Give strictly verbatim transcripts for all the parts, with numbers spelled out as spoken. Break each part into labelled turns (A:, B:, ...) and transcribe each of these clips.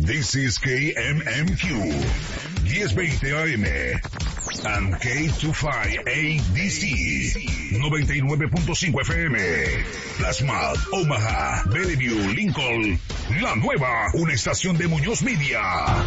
A: This is K M M Q, diez veinte A M, and K veinticinco A D C, noventa y nueve punto cinco F M, Plasma, Omaha, Bellevue, Lincoln, La Nueva, una estación de Muñoz Media.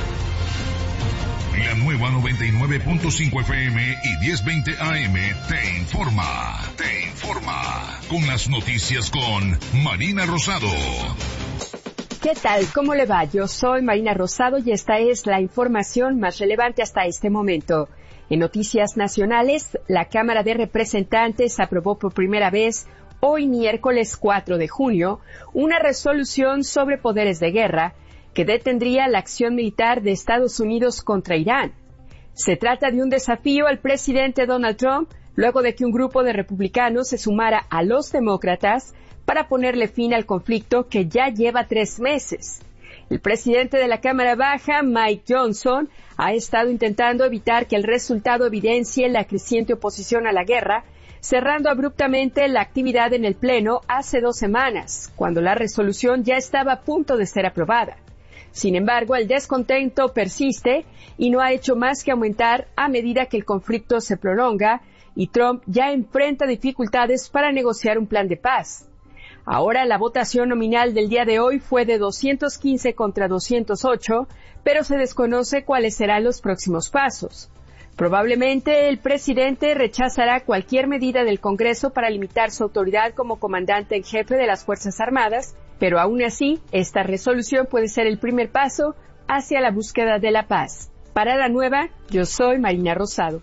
A: La Nueva noventa y nueve punto cinco F M y diez veinte A M te informa, te informa, con las noticias con Marina Rosado.
B: ¿Qué tal? ¿Cómo le va? Yo soy Marina Rosado y esta es la información más relevante hasta este momento. En noticias nacionales, la Cámara de Representantes aprobó por primera vez, hoy miércoles cuatro de junio, una resolución sobre poderes de guerra que detendría la acción militar de Estados Unidos contra Irán. Se trata de un desafío al presidente Donald Trump, luego de que un grupo de republicanos se sumara a los demócratas para ponerle fin al conflicto que ya lleva tres meses. El presidente de la Cámara Baja, Mike Johnson, ha estado intentando evitar que el resultado evidencie la creciente oposición a la guerra, cerrando abruptamente la actividad en el Pleno hace dos semanas, cuando la resolución ya estaba a punto de ser aprobada. Sin embargo, el descontento persiste y no ha hecho más que aumentar a medida que el conflicto se prolonga y Trump ya enfrenta dificultades para negociar un plan de paz. Ahora la votación nominal del día de hoy fue de doscientos quince contra doscientos ocho, pero se desconoce cuáles serán los próximos pasos. Probablemente el presidente rechazará cualquier medida del Congreso para limitar su autoridad como comandante en jefe de las Fuerzas Armadas, pero aún así, esta resolución puede ser el primer paso hacia la búsqueda de la paz. Para La Nueva, yo soy Marina Rosado.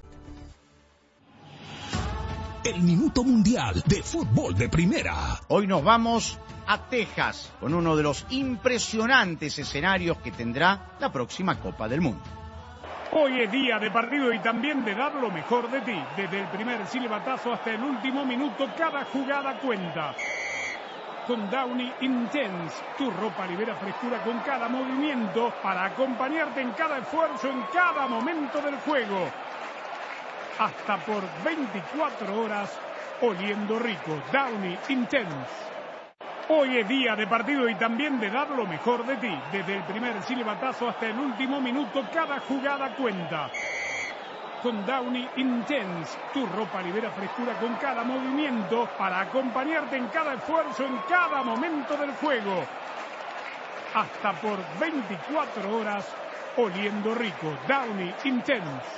C: El Minuto Mundial de Fútbol de Primera.
D: Hoy nos vamos a Texas con uno de los impresionantes escenarios que tendrá la próxima Copa del Mundo.
E: Hoy es día de partido y también de dar lo mejor de ti. Desde el primer silbatazo hasta el último minuto, cada jugada cuenta. Con Downy Intense, tu ropa libera frescura con cada movimiento para acompañarte en cada esfuerzo, en cada momento del juego. Hasta por veinticuatro horas oliendo rico. Downy Intense. Hoy es día de partido y también de dar lo mejor de ti. Desde el primer silbatazo hasta el último minuto, cada jugada cuenta. Con Downy Intense, tu ropa libera frescura con cada movimiento para acompañarte en cada esfuerzo, en cada momento del juego. Hasta por veinticuatro horas oliendo rico. Downy Intense.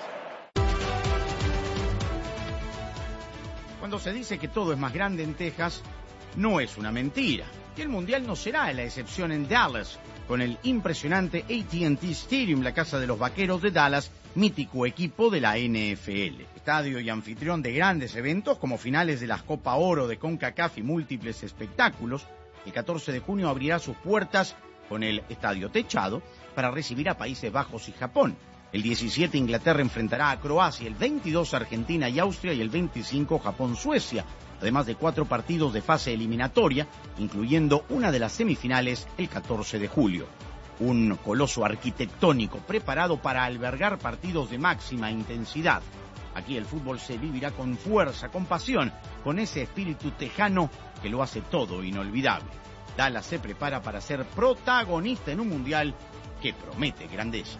D: Cuando se dice que todo es más grande en Texas, no es una mentira. Y el Mundial no será la excepción en Dallas, con el impresionante A T and T Stadium, la casa de los Vaqueros de Dallas, mítico equipo de la N F L. Estadio y anfitrión de grandes eventos como finales de las Copa Oro de CONCACAF y múltiples espectáculos, el catorce de junio abrirá sus puertas con el estadio techado para recibir a Países Bajos y Japón. El diecisiete Inglaterra enfrentará a Croacia, el veintidós Argentina y Austria y el veinticinco Japón-Suecia, además de cuatro partidos de fase eliminatoria, incluyendo una de las semifinales el catorce de julio. Un coloso arquitectónico preparado para albergar partidos de máxima intensidad. Aquí el fútbol se vivirá con fuerza, con pasión, con ese espíritu tejano que lo hace todo inolvidable. Dallas se prepara para ser protagonista en un mundial que promete grandeza.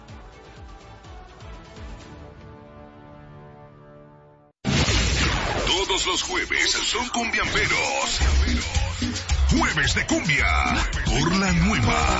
A: Todos los jueves son cumbiamberos. Jueves de cumbia por La Nueva.